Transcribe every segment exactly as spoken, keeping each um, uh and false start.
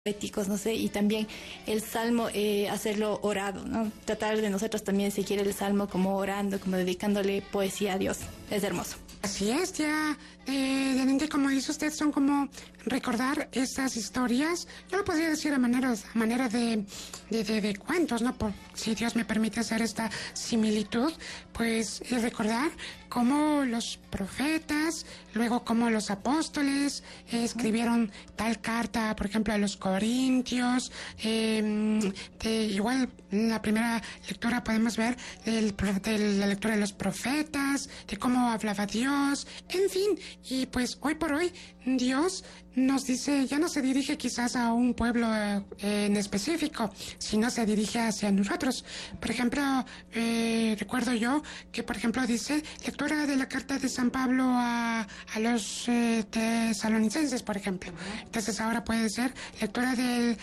poéticos, no sé, y también el salmo, eh, hacerlo orado, ¿no? Tratar de nosotros también seguir el salmo como orando, como dedicándole poesía a Dios. Es hermoso. Así es, ya, eh, Dianita, como dice usted, son como recordar estas historias. Yo lo podría decir a manera, a manera de, de, de, de cuentos, ¿no? Por, si Dios me permite hacer esta similitud, pues eh, recordar cómo los profetas, luego cómo los apóstoles eh, escribieron tal carta, por ejemplo, a los Corintios. Eh, de, igual, en la primera lectura podemos ver el, de la lectura de los profetas, de cómo hablaba Dios, en fin. Y pues hoy por hoy Dios nos dice, ya no se dirige quizás a un pueblo eh, en específico, sino se dirige hacia nosotros. Por ejemplo, eh, recuerdo yo que, por ejemplo, dice lectura de la carta de San Pablo a, a los eh, tesalonicenses, por ejemplo. Entonces ahora puede ser lectura de,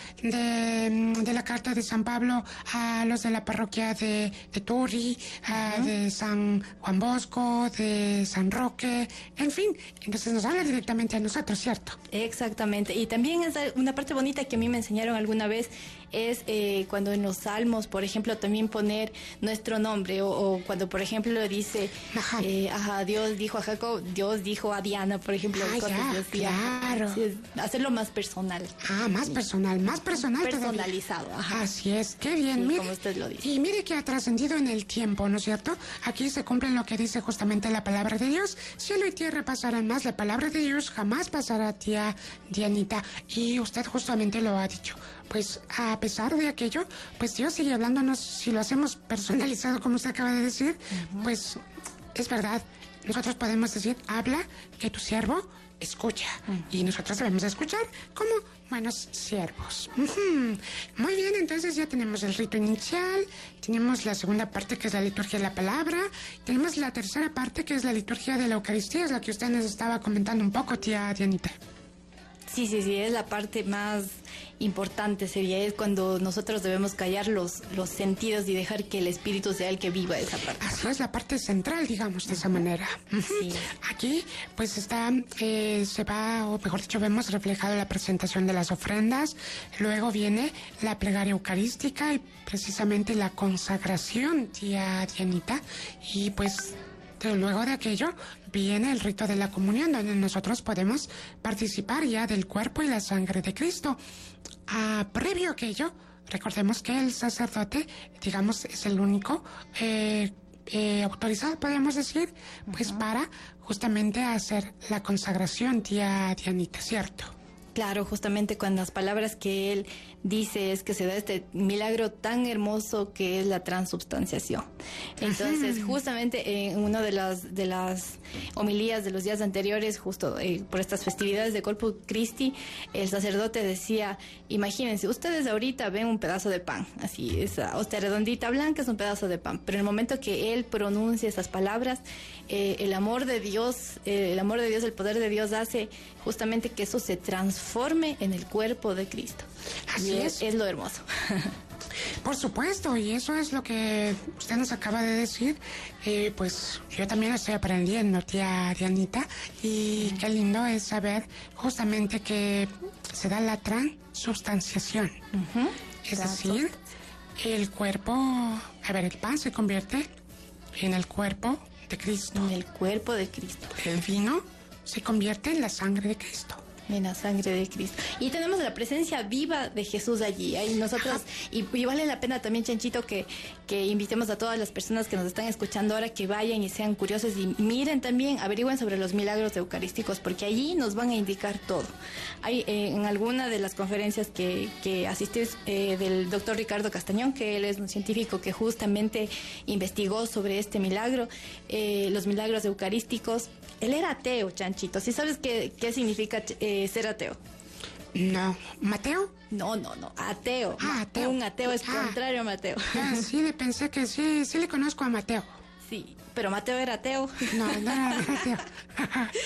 de, de la carta de San Pablo a los de la parroquia de, de Turi, uh-huh. de San Juan Bosco, de San Roque, en fin. Entonces nos habla directamente a nosotros, ¿cierto? Exactamente, y también es una parte bonita que a mí me enseñaron alguna vez, es eh, cuando en los salmos, por ejemplo, también poner nuestro nombre, o, o cuando, por ejemplo, dice, ajá. Eh, ajá, Dios dijo a Jacob, Dios dijo a Diana, por ejemplo, ah, ya, claro. Sí, hacerlo más personal. Ah, más personal, más personal personalizado, todavía. Ajá. Así es, qué bien, sí, mire, como usted lo dice. Y mire que ha trascendido en el tiempo, ¿no es cierto? Aquí se cumple lo que dice justamente la palabra de Dios, cielo y tierra pasarán más, la palabra de Dios jamás pasará, tía Dianita, y usted justamente lo ha dicho. Pues a pesar de aquello, pues Dios sigue hablándonos. Si lo hacemos personalizado, como usted acaba de decir, uh-huh. pues es verdad. Nosotros podemos decir, habla, que tu siervo escucha. Uh-huh. Y nosotros debemos escuchar como buenos siervos. Uh-huh. Muy bien, entonces ya tenemos el rito inicial, tenemos la segunda parte que es la liturgia de la palabra, tenemos la tercera parte que es la liturgia de la Eucaristía, es la que usted nos estaba comentando un poco, tía Dianita. Sí, sí, sí, es la parte más importante, sería, es cuando nosotros debemos callar los, los sentidos y dejar que el Espíritu sea el que viva esa parte. Así es, la parte central, digamos, de esa manera. Sí. Aquí, pues está, eh, se va, o mejor dicho, vemos reflejado la presentación de las ofrendas, luego viene la plegaria eucarística y precisamente la consagración, tía Dianita, y pues pero luego de aquello viene el rito de la comunión, donde nosotros podemos participar ya del cuerpo y la sangre de Cristo. Ah, previo a aquello, recordemos que el sacerdote, digamos, es el único eh, eh, autorizado, podemos decir, pues uh-huh. para justamente hacer la consagración, tía Dianita, ¿cierto? Claro, justamente con las palabras que él dice es que se da este milagro tan hermoso que es la transubstanciación. Entonces, Ajá. justamente en una de las de las homilías de los días anteriores, justo eh, por estas festividades de Corpus Christi, el sacerdote decía, imagínense, ustedes ahorita ven un pedazo de pan, así, esa hostia redondita blanca es un pedazo de pan, pero en el momento que él pronuncia esas palabras, eh, el amor de Dios, eh, el amor de Dios, el poder de Dios hace justamente que eso se transforme en el cuerpo de Cristo. Así es. Es lo hermoso. Por supuesto, y eso es lo que usted nos acaba de decir. Eh, pues yo también estoy aprendiendo, tía Dianita, y qué lindo es saber justamente que se da la transubstanciación. Uh-huh. Es decir, el cuerpo, a ver, el pan se convierte en el cuerpo de Cristo. En el cuerpo de Cristo. El vino se convierte en la sangre de Cristo. En la sangre de Cristo. Y tenemos la presencia viva de Jesús allí. Ahí nosotros, y, y vale la pena también, Chanchito, que, que invitemos a todas las personas que nos están escuchando ahora que vayan y sean curiosos y miren también, averigüen sobre los milagros eucarísticos, porque allí nos van a indicar todo. Hay eh, en alguna de las conferencias que, que asistí eh, del doctor Ricardo Castañón, que él es un científico que justamente investigó sobre este milagro, eh, los milagros eucarísticos. Él era ateo, Chanchito. ¿Sí sabes qué, qué significa eh, ser ateo? No. ¿Mateo? No, no, no. Ateo. Ah, ateo. Un ateo es ah, contrario a Mateo. Ah, sí, le pensé que sí, sí le conozco a Mateo. Sí, pero Mateo era ateo. No, no era ateo.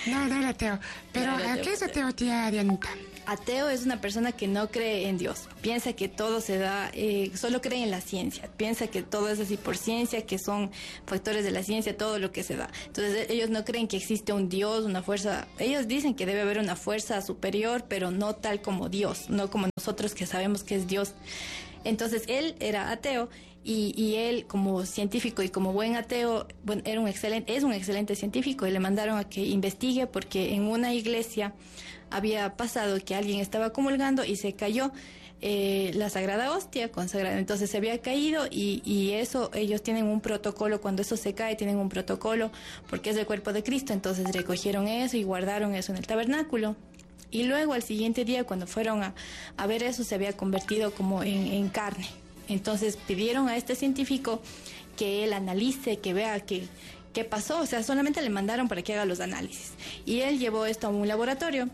No, no era ateo. Pero, No era ateo, ¿qué es ateo. ateo, tía Dianita? Ateo es una persona que no cree en Dios, piensa que todo se da, eh, solo cree en la ciencia, piensa que todo es así por ciencia, que son factores de la ciencia, todo lo que se da. Entonces ellos no creen que existe un Dios, una fuerza, ellos dicen que debe haber una fuerza superior, pero no tal como Dios, no como nosotros que sabemos que es Dios. Entonces él era ateo y, y él como científico y como buen ateo, bueno, era un excelente, es un excelente científico y le mandaron a que investigue porque en una iglesia había pasado que alguien estaba comulgando y se cayó eh, la Sagrada Hostia consagrada. Entonces se había caído y, y eso, ellos tienen un protocolo, cuando eso se cae tienen un protocolo porque es el cuerpo de Cristo. Entonces recogieron eso y guardaron eso en el tabernáculo. Y luego al siguiente día cuando fueron a, a ver eso se había convertido como en, en carne. Entonces pidieron a este científico que él analice, que vea que qué pasó. O sea, solamente le mandaron para que haga los análisis. Y él llevó esto a un laboratorio.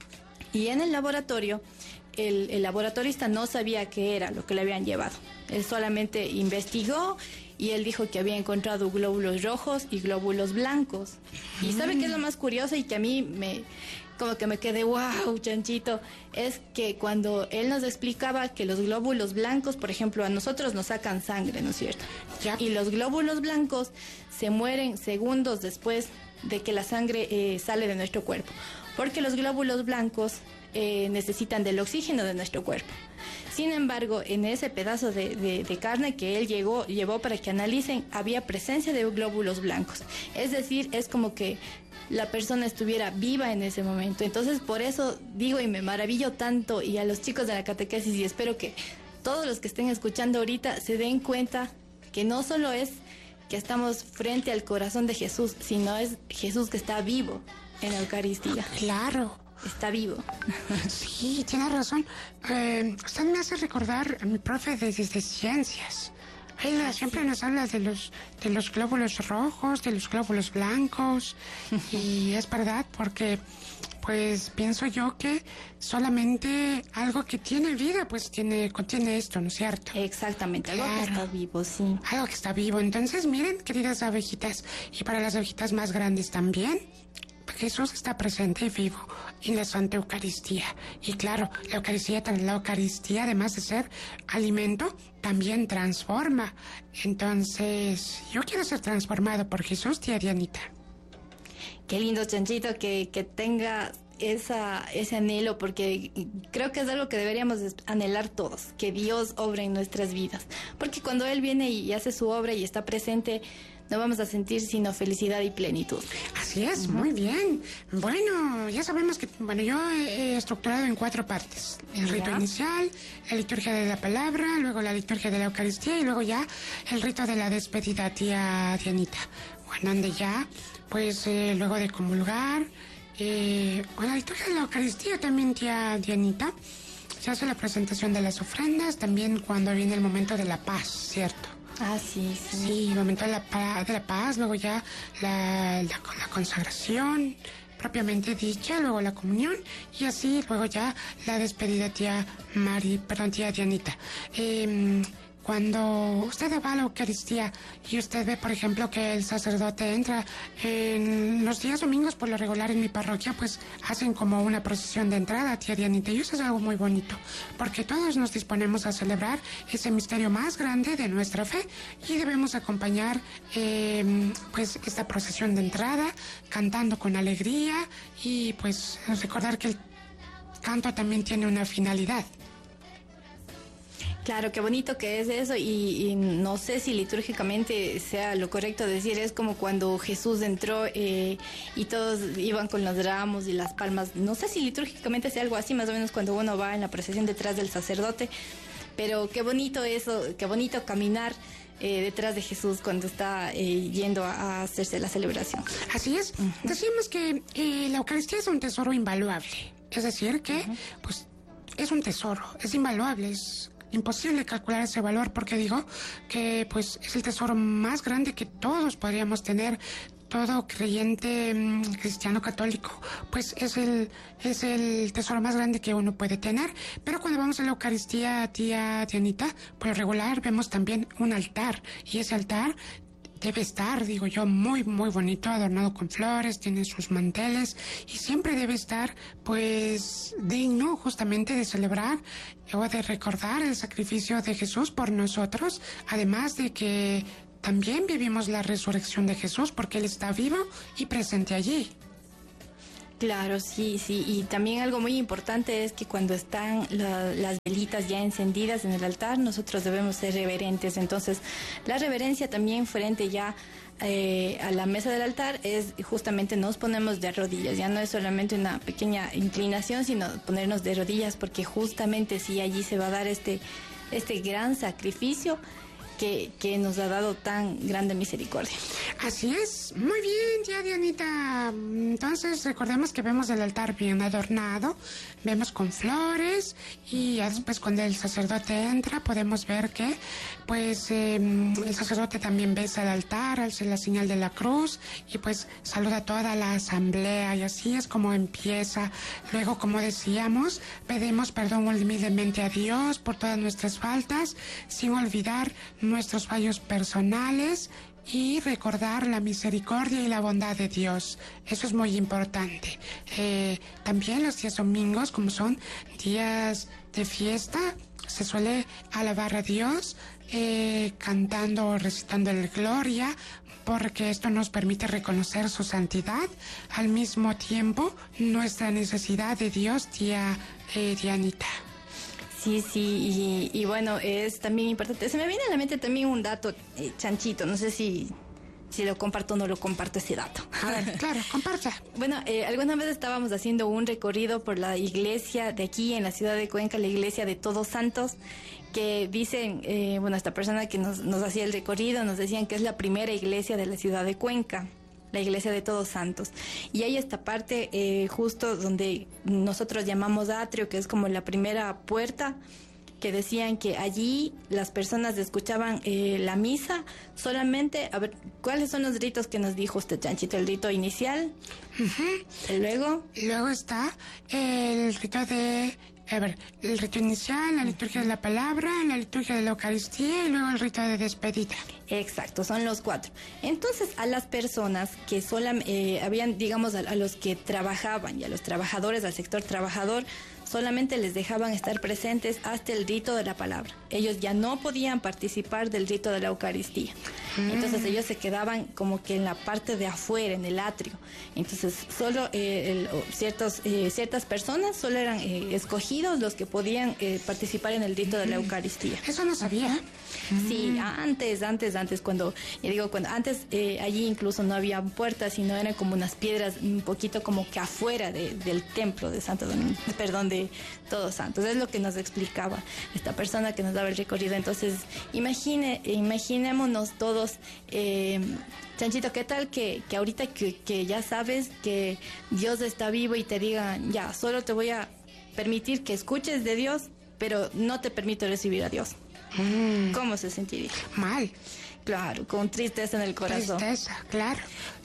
Y en el laboratorio, el, el laboratorista no sabía qué era lo que le habían llevado. Él solamente investigó y él dijo que había encontrado glóbulos rojos y glóbulos blancos. Y ¿sabe qué es lo más curioso y que a mí me... como que me quedé, wow, chanchito, es que cuando él nos explicaba que los glóbulos blancos, por ejemplo, a nosotros nos sacan sangre, ¿no es cierto? Ya. Y los glóbulos blancos se mueren segundos después de que la sangre eh, sale de nuestro cuerpo, porque los glóbulos blancos eh, necesitan del oxígeno de nuestro cuerpo. Sin embargo, en ese pedazo de, de, de carne que él llegó, llevó para que analicen, había presencia de glóbulos blancos. Es decir, es como que la persona estuviera viva en ese momento. Entonces, por eso digo y me maravillo tanto, y a los chicos de la catequesis, y espero que todos los que estén escuchando ahorita se den cuenta que no solo es que estamos frente al corazón de Jesús, sino es Jesús que está vivo en la Eucaristía. Claro. Está vivo. Sí, tiene razón. Eh, usted me hace recordar a mi profe de, de, de ciencias. Él siempre nos habla de los de los glóbulos rojos, de los glóbulos blancos, y es verdad porque pues pienso yo que solamente algo que tiene vida pues tiene contiene esto, ¿no es cierto? Exactamente, algo Claro. que está vivo, sí. Algo que está vivo. Entonces, miren, queridas abejitas, y para las abejitas más grandes también, Jesús está presente y vivo en la Santa Eucaristía. Y claro, la Eucaristía, la Eucaristía, además de ser alimento, también transforma. Entonces, yo quiero ser transformado por Jesús, tía Dianita. Qué lindo, chanchito, que, que tenga esa, ese anhelo, porque creo que es algo que deberíamos anhelar todos, que Dios obre en nuestras vidas. Porque cuando Él viene y hace su obra y está presente, no vamos a sentir sino felicidad y plenitud. Así es, uh-huh. Muy bien. Bueno, ya sabemos que, bueno, yo he estructurado en cuatro partes. El rito ¿Ya? inicial, la liturgia de la palabra, luego la liturgia de la Eucaristía y luego ya el rito de la despedida, tía Dianita. Bueno, donde ya, pues, eh, luego de comulgar, eh, bueno, la liturgia de la Eucaristía también, tía Dianita, se hace la presentación de las ofrendas, también cuando viene el momento de la paz, ¿cierto? Ah, sí, sí. Sí, el momento de la, paz, de la paz, luego ya la, la, la consagración propiamente dicha, luego la comunión y así luego ya la despedida, tía Mari, perdón, tía Dianita. Eh, Cuando usted va a la Eucaristía y usted ve, por ejemplo, que el sacerdote entra en los días domingos, por lo regular en mi parroquia, pues hacen como una procesión de entrada, tía Dianita, y eso es algo muy bonito, porque todos nos disponemos a celebrar ese misterio más grande de nuestra fe y debemos acompañar eh, pues esta procesión de entrada, cantando con alegría y pues recordar que el canto también tiene una finalidad. Claro, qué bonito que es eso y, y no sé si litúrgicamente sea lo correcto decir, es como cuando Jesús entró eh, y todos iban con los ramos y las palmas, no sé si litúrgicamente sea algo así, más o menos cuando uno va en la procesión detrás del sacerdote, pero qué bonito eso, qué bonito caminar eh, detrás de Jesús cuando está eh, yendo a, a hacerse la celebración. Así es, uh-huh. Decíamos que eh, la Eucaristía es un tesoro invaluable, es decir que uh-huh. pues es un tesoro, es invaluable, es imposible calcular ese valor porque digo que pues es el tesoro más grande que todos podríamos tener. Todo creyente mmm, cristiano católico pues es el es el tesoro más grande que uno puede tener. Pero cuando vamos a la Eucaristía, tía Dianita, por lo regular vemos también un altar y ese altar debe estar, digo yo, muy, muy bonito, adornado con flores, tiene sus manteles y siempre debe estar, pues, digno justamente de celebrar o de recordar el sacrificio de Jesús por nosotros, además de que también vivimos la resurrección de Jesús porque Él está vivo y presente allí. Claro, sí, sí. Y también algo muy importante es que cuando están la, las velitas ya encendidas en el altar, nosotros debemos ser reverentes. Entonces, la reverencia también frente ya eh, a la mesa del altar es justamente nos ponemos de rodillas. Ya no es solamente una pequeña inclinación, sino ponernos de rodillas, porque justamente sí, allí se va a dar este, este gran sacrificio Que, que nos ha dado tan grande misericordia. Así es, muy bien, tía Dianita. Entonces recordemos que vemos el altar bien adornado, vemos con flores y ya después cuando el sacerdote entra podemos ver que pues eh, el sacerdote también besa el altar, hace la señal de la cruz y pues saluda a toda la asamblea y así es como empieza. Luego, como decíamos, pedimos perdón humildemente a Dios por todas nuestras faltas, sin olvidar nuestros fallos personales y recordar la misericordia y la bondad de Dios. Eso es muy importante. Eh, también los días domingos, como son días de fiesta, se suele alabar a Dios eh, cantando o recitando el Gloria, porque esto nos permite reconocer su santidad, al mismo tiempo nuestra necesidad de Dios, tía eh, Dianita. Sí, sí, y, y bueno, es también importante. Se me viene a la mente también un dato, eh, chanchito, no sé si, si lo comparto o no lo comparto ese dato. A ver, claro, comparta. Bueno, eh, alguna vez estábamos haciendo un recorrido por la iglesia de aquí en la ciudad de Cuenca, la iglesia de Todos Santos, que dicen, eh, bueno, esta persona que nos, nos hacía el recorrido nos decían que es la primera iglesia de la ciudad de Cuenca, la iglesia de Todos Santos. Y hay esta parte eh, justo donde nosotros llamamos atrio, que es como la primera puerta, que decían que allí las personas escuchaban eh, la misa solamente. A ver, ¿cuáles son los ritos que nos dijo usted, Chanchito? El rito inicial, Uh-huh. y luego... Luego está el rito de... A ver, el rito inicial, la liturgia de la palabra, la liturgia de la Eucaristía y luego el rito de despedida. Exacto, son los cuatro. Entonces, a las personas que solamente, eh, habían, digamos, a, a los que trabajaban y a los trabajadores, al sector trabajador, solamente les dejaban estar presentes hasta el rito de la palabra. Ellos ya no podían participar del rito de la Eucaristía. Mm. Entonces, ellos se quedaban como que en la parte de afuera, en el atrio. Entonces, solo eh, el, ciertos, eh, ciertas personas solo eran eh, escogidos los que podían eh, participar en el rito de la Eucaristía. Eso no sabía. Sí, antes, antes, antes, cuando, ya digo, cuando antes eh, allí incluso no había puertas, sino eran como unas piedras un poquito como que afuera de, del templo de Santo Domingo, perdón, de Todos Santos. Es lo que nos explicaba esta persona que nos daba el recorrido. Entonces, imagine, imaginémonos todos, eh, Chanchito, ¿qué tal que, que ahorita que, que ya sabes que Dios está vivo y te diga, ya, solo te voy a permitir que escuches de Dios, pero no te permito recibir a Dios? Mm. ¿Cómo se sentiría? Mal. Claro, con tristeza en el corazón. Tristeza, claro.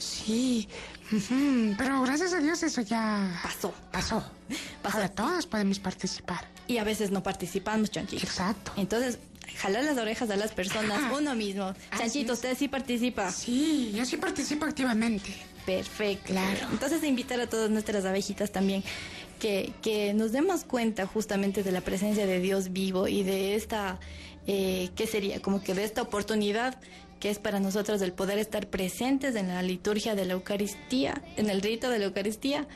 Sí. Uh-huh. Pero gracias a Dios eso ya... Pasó. Pasó. Pasó. Ahora todos podemos participar. Y a veces no participamos, Chanchito. Exacto. Entonces, jalar las orejas a las personas, Ajá. uno mismo. Chanchito, usted sí participa. Sí, yo sí participo activamente. Perfecto. Claro. Entonces, invitar a todas nuestras abejitas también que, que nos demos cuenta justamente de la presencia de Dios vivo y de esta, eh, ¿qué sería? Como que de esta oportunidad que es para nosotros el poder estar presentes en la liturgia de la Eucaristía, en el rito de la Eucaristía,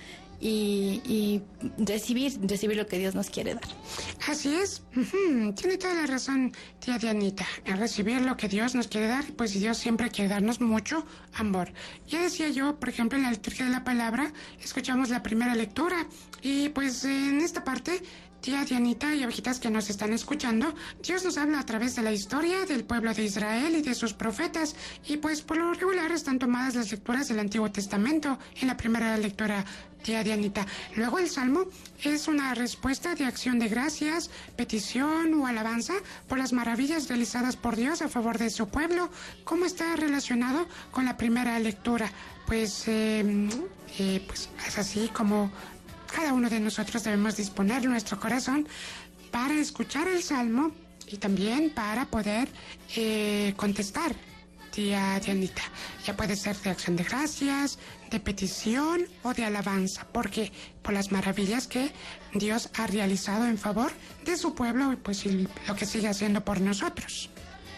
y, y recibir, recibir lo que Dios nos quiere dar. Así es. Uh-huh. Tiene toda la razón, tía Dianita. A recibir lo que Dios nos quiere dar, pues Dios siempre quiere darnos mucho amor. Ya decía yo, por ejemplo, en la liturgia de la palabra, escuchamos la primera lectura. Y pues en esta parte, tía Dianita y abejitas que nos están escuchando, Dios nos habla a través de la historia del pueblo de Israel y de sus profetas. Y pues por lo regular están tomadas las lecturas del Antiguo Testamento en la primera lectura, tía Dianita. Luego el Salmo es una respuesta de acción de gracias, petición o alabanza por las maravillas realizadas por Dios a favor de su pueblo. ¿Cómo está relacionado con la primera lectura? Pues, eh, eh, pues es así como cada uno de nosotros debemos disponer nuestro corazón para escuchar el Salmo y también para poder eh, contestar tía Dianita. Ya puede ser de acción de gracias, de petición o de alabanza. ¿Por qué? Por las maravillas que Dios ha realizado en favor de su pueblo y pues y lo que sigue haciendo por nosotros.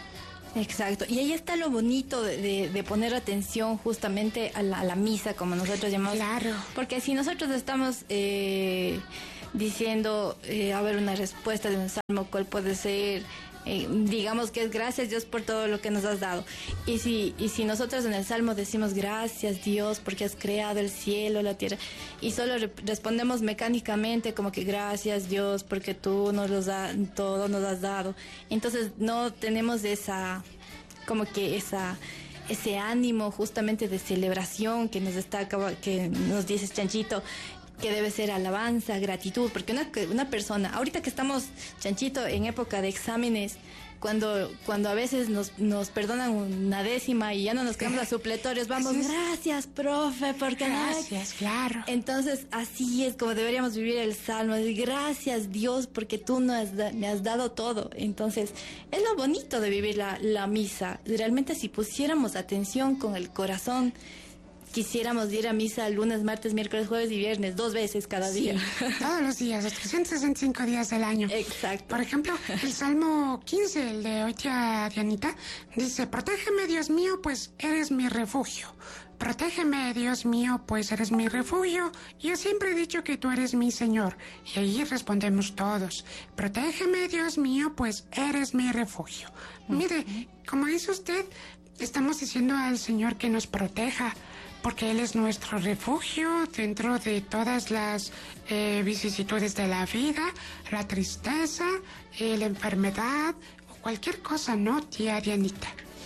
Exacto, y ahí está lo bonito de, de, de poner atención justamente a la, a la misa, como nosotros llamamos. Claro. Porque si nosotros estamos eh, diciendo, eh, a ver, una respuesta de un salmo, ¿cuál puede ser? Eh, digamos que es gracias Dios por todo lo que nos has dado. Y si, y si nosotros en el salmo decimos gracias Dios porque has creado el cielo, la tierra, y solo re- respondemos mecánicamente como que gracias Dios porque tú nos los da, todo nos has dado, entonces no tenemos esa, como que esa ese ánimo justamente de celebración que nos está, que nos dice Chanchito, que debe ser alabanza, gratitud, porque una, una persona, ahorita que estamos, Chanchito, en época de exámenes, cuando cuando a veces nos, nos perdonan una décima y ya no nos quedamos a supletorios, vamos, es. gracias, profe, porque... Gracias, claro. Entonces, así es como deberíamos vivir el Salmo, gracias Dios, porque tú no has da, me has dado todo. Entonces, es lo bonito de vivir la, la misa. Realmente si pusiéramos atención con el corazón, quisiéramos ir a misa lunes, martes, miércoles, jueves y viernes, dos veces cada día. Sí, todos los días, los trescientos sesenta y cinco días del año. Exacto. Por ejemplo, el Salmo quince, el de hoy, tía Dianita, dice, protégeme, Dios mío, pues eres mi refugio. Protégeme, Dios mío, pues eres mi refugio. Yo siempre he dicho que tú eres mi Señor. Y ahí respondemos todos. Protégeme, Dios mío, pues eres mi refugio. Uh-huh. Mire, como dice usted, estamos diciendo al Señor que nos proteja, porque Él es nuestro refugio dentro de todas las eh, vicisitudes de la vida, la tristeza, eh, la enfermedad o cualquier cosa, ¿no, tía Dianita?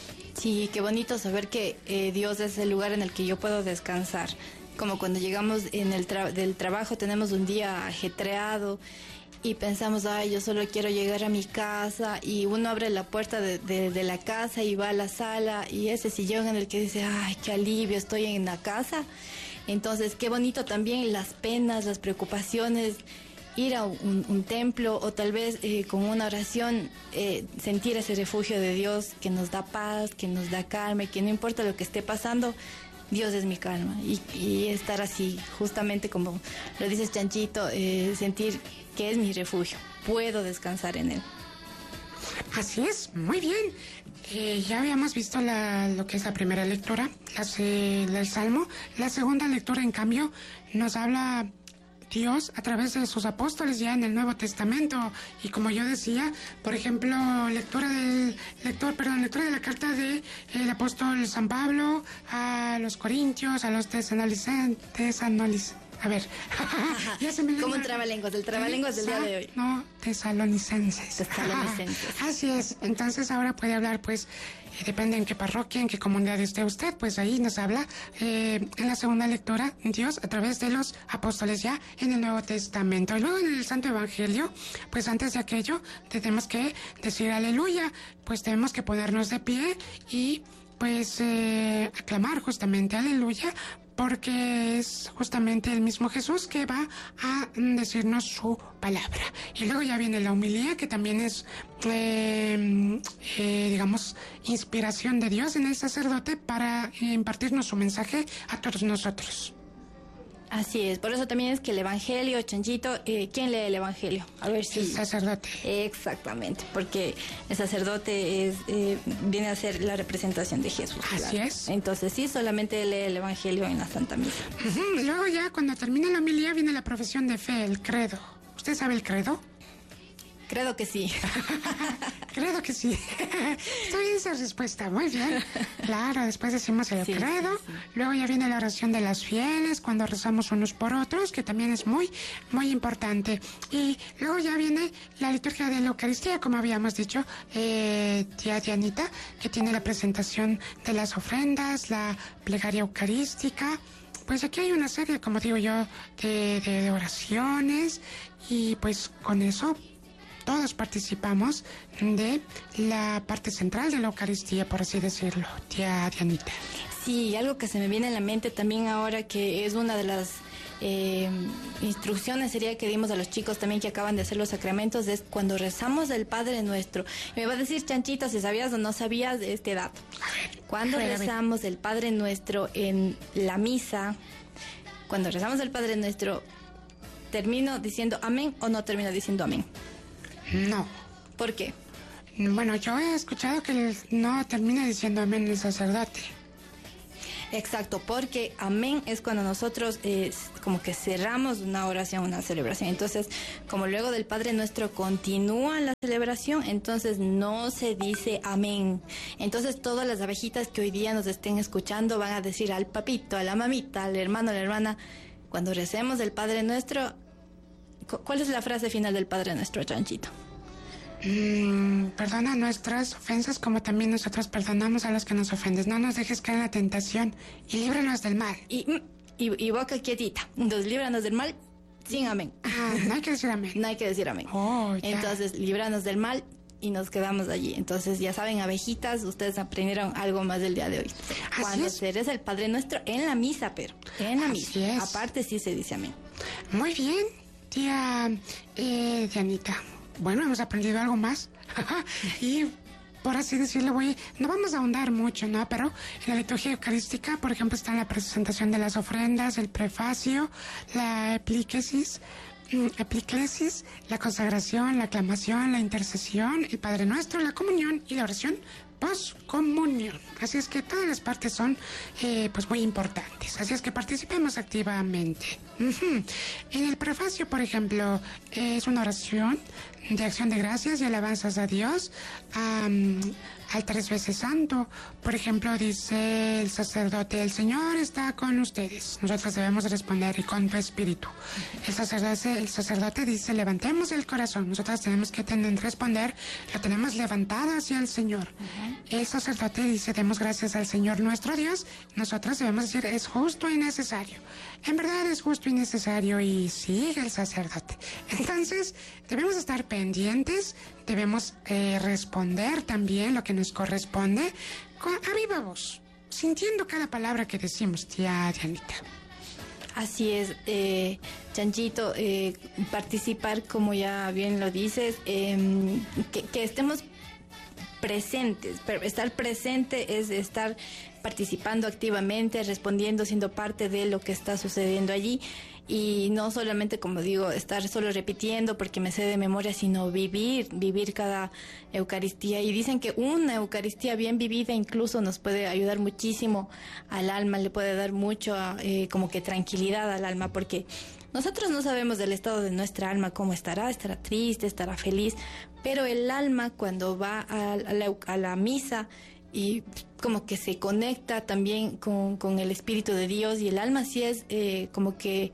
Sí, qué bonito saber que eh, Dios es el lugar en el que yo puedo descansar. Como cuando llegamos en el tra- del trabajo, tenemos un día ajetreado y pensamos, ay, yo solo quiero llegar a mi casa, y uno abre la puerta de, de, de la casa y va a la sala, y ese sillón en el que dice, ay, qué alivio, estoy en la casa. Entonces, qué bonito también las penas, las preocupaciones, ir a un, un templo o tal vez eh, con una oración eh, sentir ese refugio de Dios que nos da paz, que nos da calma, y que no importa lo que esté pasando, Dios es mi calma. Y, y estar así, justamente como lo dices, Chanchito, eh, sentir que es mi refugio, puedo descansar en él. Así es, muy bien. Eh, ya habíamos visto la, lo que es la primera lectura, la, el Salmo. La segunda lectura, en cambio, nos habla Dios a través de sus apóstoles ya en el Nuevo Testamento. Y como yo decía, por ejemplo, lectura del lector, perdón, lectura de la carta de el apóstol San Pablo a los Corintios, a los tesanolicenses, a ver, ya se me... ¿Cómo un trabalenguas? El trabalenguas del día de hoy. No, tesalonicenses. Tesalonicenses. Así es. Entonces ahora puede hablar, pues, eh, depende en qué parroquia, en qué comunidad esté usted, pues ahí nos habla eh, en la segunda lectura Dios a través de los apóstoles ya en el Nuevo Testamento. Y luego en el Santo Evangelio, pues antes de aquello tenemos que decir aleluya, pues tenemos que ponernos de pie y pues eh, aclamar justamente aleluya, porque es justamente el mismo Jesús que va a decirnos su palabra. Y luego ya viene la homilía, que también es, eh, eh, digamos, inspiración de Dios en el sacerdote para impartirnos su mensaje a todos nosotros. Así es, por eso también es que el Evangelio, Chanchito, eh, ¿quién lee el Evangelio? A ver si... El sacerdote. Exactamente, porque el sacerdote es eh, viene a ser la representación de Jesús. Así claro. es. Entonces sí, solamente lee el Evangelio en la Santa Misa. Uh-huh. Luego ya cuando termina la homilía viene la profesión de fe, el credo. ¿Usted sabe el credo? Creo que sí. Creo que sí. Está bien esa respuesta, muy bien. Claro, después decimos el sí, credo, sí, sí. Luego ya viene la oración de las fieles, cuando rezamos unos por otros, que también es muy, muy importante. Y luego ya viene la liturgia de la Eucaristía, como habíamos dicho, eh, tía Dianita, que tiene la presentación de las ofrendas, la plegaria eucarística. Pues aquí hay una serie, como digo yo, de, de, de oraciones, y pues con eso todos participamos de la parte central de la Eucaristía, por así decirlo, tía Dianita. Sí, algo que se me viene a la mente también ahora, que es una de las eh, instrucciones sería que dimos a los chicos también que acaban de hacer los sacramentos, es cuando rezamos el Padre Nuestro. Y me va a decir, Chanchito, si sabías o no sabías de este dato. Cuando rezamos el Padre Nuestro en la misa, cuando rezamos el Padre Nuestro, ¿termino diciendo amén o no termino diciendo amén? No. ¿Por qué? Bueno, yo he escuchado que no termina diciendo amén el sacerdote. Exacto, porque amén es cuando nosotros eh, como que cerramos una oración, una celebración. Entonces, como luego del Padre Nuestro continúa la celebración, entonces no se dice amén. Entonces, todas las abejitas que hoy día nos estén escuchando van a decir al papito, a la mamita, al hermano, a la hermana, cuando recemos el Padre Nuestro, ¿cuál es la frase final del Padre Nuestro, Chanchito? Mm, perdona nuestras ofensas como también nosotros perdonamos a los que nos ofenden. No nos dejes caer en la tentación y líbranos del mal. Y, y, y boca quietita. Entonces, líbranos del mal sin amén. Ah, no hay que decir amén. No hay que decir amén. Oh, ya. Entonces, líbranos del mal y nos quedamos allí. Entonces, ya saben, abejitas, ustedes aprendieron algo más del día de hoy. Así Cuando es. se reza el Padre Nuestro en la misa, pero en la Así misa. es. Aparte sí se dice amén. Muy bien, tía eh, Dianita. Bueno, hemos aprendido algo más. Y por así decirlo, voy, no vamos a ahondar mucho, ¿no? Pero en la liturgia eucarística, por ejemplo, está la presentación de las ofrendas, el prefacio, la epíclesis, epíclesis, la consagración, la aclamación, la intercesión, el Padre Nuestro, la comunión y la oración post-comunión. Así es que todas las partes son eh, pues muy importantes. Así es que participemos activamente. Uh-huh. En el prefacio, por ejemplo, eh, es una oración de acción de gracias y alabanzas a Dios, um, al tres veces santo. Por ejemplo, dice el sacerdote: el Señor está con ustedes. Nosotros debemos responder: y con tu espíritu. El sacerdote, el sacerdote dice: levantemos el corazón. Nosotros tenemos que tener, responder: lo tenemos levantado hacia el Señor. Uh-huh. El sacerdote dice: demos gracias al Señor nuestro Dios. Nosotros debemos decir: es justo y necesario. En verdad es justo y necesario, y sigue el sacerdote. Entonces, debemos estar pendientes, debemos eh, responder también lo que nos corresponde con, a viva voz, sintiendo cada palabra que decimos, tía Dianita. Así es, eh, Chanchito, eh, participar, como ya bien lo dices, eh, que, que estemos presentes. Pero estar presente es estar participando activamente, respondiendo, siendo parte de lo que está sucediendo allí. Y no solamente, como digo, estar solo repitiendo porque me sé de memoria, sino vivir, vivir cada Eucaristía. Y dicen que una Eucaristía bien vivida incluso nos puede ayudar muchísimo al alma, le puede dar mucho eh, como que tranquilidad al alma, porque nosotros no sabemos del estado de nuestra alma, cómo estará, estará triste, estará feliz, pero el alma cuando va a, a, la, a la misa y como que se conecta también con, con el Espíritu de Dios, y el alma sí es eh, como que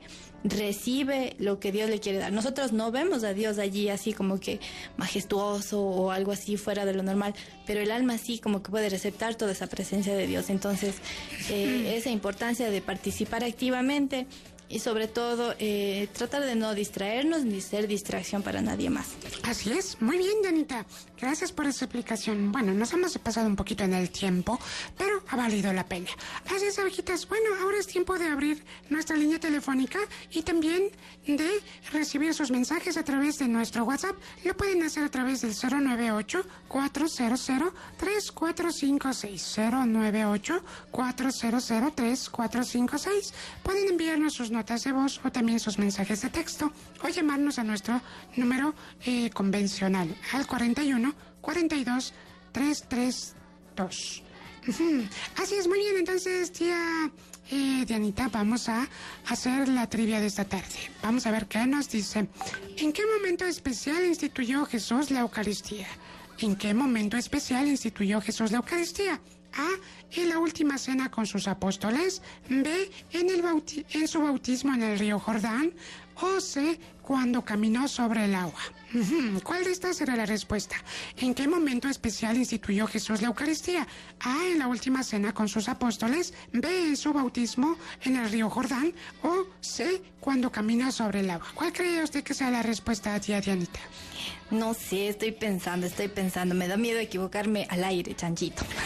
recibe lo que Dios le quiere dar. Nosotros no vemos a Dios allí así como que majestuoso o algo así fuera de lo normal, pero el alma sí como que puede receptar toda esa presencia de Dios. Entonces, eh, esa importancia de participar activamente y sobre todo eh, tratar de no distraernos ni ser distracción para nadie más. Así es, muy bien, Danita. Gracias por esa explicación. Bueno, nos hemos pasado un poquito en el tiempo, pero ha valido la pena. Así es, abejitas. Bueno, ahora es tiempo de abrir nuestra línea telefónica y también de recibir sus mensajes a través de nuestro WhatsApp. Lo pueden hacer a través del cero nueve ocho, cuatro cero cero, tres cuatro cinco seis. cero nueve ocho, cuatro cero cero, tres cuatro cinco seis. Pueden enviarnos sus notas de voz o también sus mensajes de texto o llamarnos a nuestro número eh, convencional al cuarenta y uno, cuarenta y dos, trescientos treinta y dos. Uh-huh. Así es, muy bien. Entonces, tía eh, Dianita, vamos a hacer la trivia de esta tarde. Vamos a ver qué nos dice. ¿En qué momento especial instituyó Jesús la Eucaristía? ¿En qué momento especial instituyó Jesús la Eucaristía? A. En la última cena con sus apóstoles. B. En, el bauti- en su bautismo en el río Jordán. O C. Cuando caminó sobre el agua. Uh-huh. ¿Cuál de estas será la respuesta? ¿En qué momento especial instituyó Jesús la Eucaristía? A. En la última cena con sus apóstoles. B. En su bautismo en el río Jordán. O C. Cuando caminó sobre el agua. ¿Cuál cree usted que sea la respuesta, tía Dianita? No sé, estoy pensando, estoy pensando. Me da miedo equivocarme al aire, Chanchito.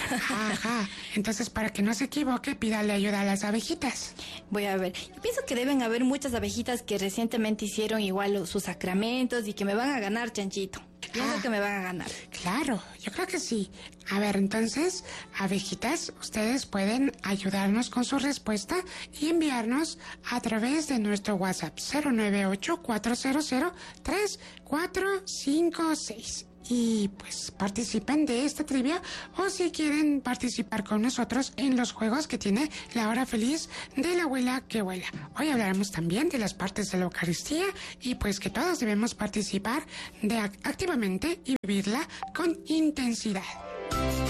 Ajá, entonces para que no se equivoque, pídale ayuda a las abejitas. Voy a ver. Yo pienso que deben haber muchas abejitas que recientemente hicieron igual sus sacramentos y que me van a ganar, Chanchito. Pienso Ah, que me van a ganar. Claro, yo creo que sí. A ver, entonces, abejitas, ustedes pueden ayudarnos con su respuesta y enviarnos a través de nuestro WhatsApp cero nueve ocho, cuatro cero cero, tres cuatro cinco seis. Y pues participen de esta trivia o si quieren participar con nosotros en los juegos que tiene la hora feliz de la abuela que vuela. Hoy hablaremos también de las partes de la Eucaristía y pues que todos debemos participar de activamente y vivirla con intensidad.